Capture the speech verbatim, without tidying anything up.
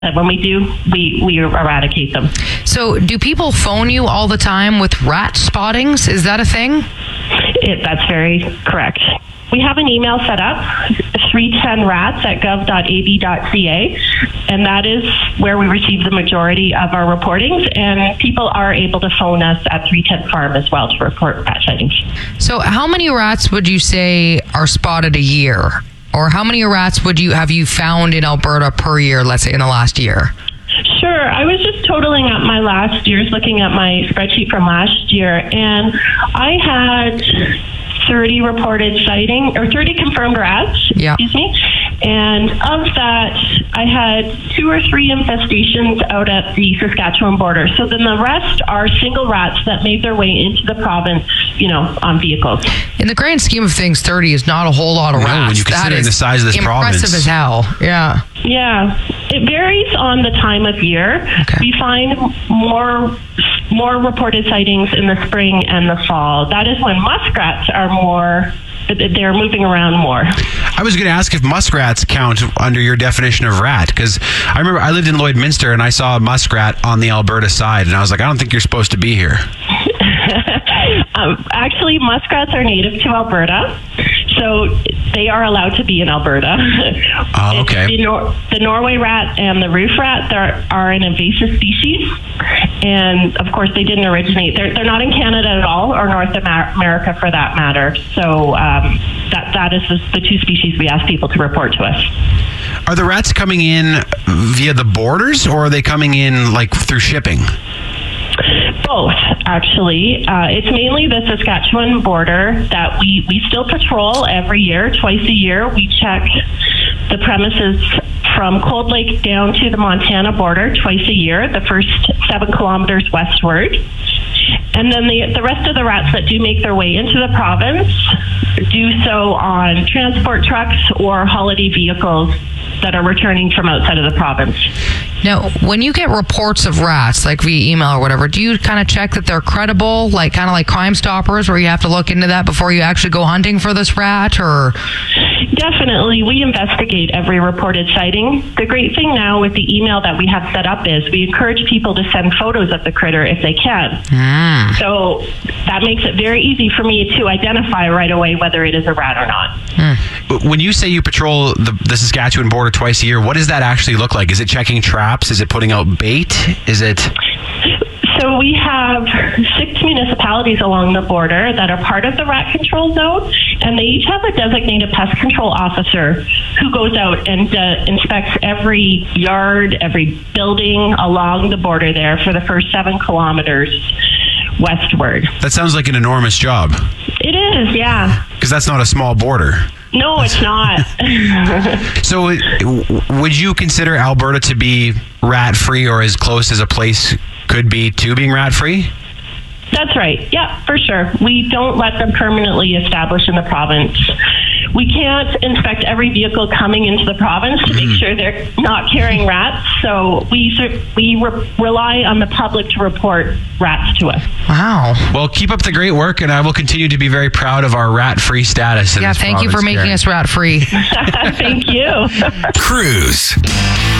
When we do, we, we eradicate them. So do people phone you all the time with rat spottings? Is that a thing? It, that's very correct. We have an email set up, three ten rats at gov dot a b dot c a, and that is where we receive the majority of our reportings, and people are able to phone us at three ten farm as well to report rat sightings. So how many rats would you say are spotted a year? Or how many rats would you have you found in Alberta per year, let's say in the last year? Sure. I was just totaling up my last year's, looking at my spreadsheet from last year, and I had thirty reported sighting, or thirty confirmed rats, yeah. excuse me. And of that, I had two or three infestations out at the Saskatchewan border. So then the rest are single rats that made their way into the province, you know, on vehicles. In the grand scheme of things, thirty is not a whole lot of no, rats. When you consider that is the size of this impressive province. as hell. Yeah. Yeah. It varies on the time of year. Okay. We find more more reported sightings in the spring and the fall. That is when muskrats are more, they're moving around more. I was going to ask if muskrats count under your definition of rat, because I remember I lived in Lloydminster and I saw a muskrat on the Alberta side, and I was like, I don't think you're supposed to be here. um, actually, muskrats are native to Alberta, so they are allowed to be in Alberta. Oh, okay. The, Nor- the Norway rat and the roof rat there are an invasive species, and of course they didn't originate. They're, they're not in Canada at all, or North America for that matter. So um, that that is the, the two species we ask people to report to us. Are the rats coming in via the borders, or are they coming in like through shipping? Both, actually. Uh, it's mainly the Saskatchewan border that we, we still patrol every year, twice a year. We check the premises from Cold Lake down to the Montana border twice a year, the first seven kilometers westward. And then the, the rest of the rats that do make their way into the province do so on transport trucks or holiday vehicles that are returning from outside of the province. Now, when you get reports of rats, like via email or whatever, do you kind of check that they're credible, like kind of like Crime Stoppers, where you have to look into that before you actually go hunting for this rat, or? Definitely. We investigate every reported sighting. The great thing now with the email that we have set up is we encourage people to send photos of the critter if they can. Mm. So that makes it very easy for me to identify right away whether it is a rat or not. Mm. When you say you patrol the, the Saskatchewan border twice a year, what does that actually look like? Is it checking traps? Is it putting out bait? Is it... So we have six municipalities along the border that are part of the rat control zone, and they each have a designated pest control officer who goes out and uh, inspects every yard, every building along the border there for the first seven kilometers westward. That sounds like an enormous job. It is, yeah. Because that's not a small border. No, it's not. So would you consider Alberta to be rat-free, or as close as a place could be to being rat-free? That's right. Yeah, for sure. We don't let them permanently establish in the province. We can't inspect every vehicle coming into the province to make sure they're not carrying rats. So we we re- rely on the public to report rats to us. Wow. Well, keep up the great work, and I will continue to be very proud of our rat-free status in yeah, this thank province, you for making Karen. us rat-free. Thank you. Cruise.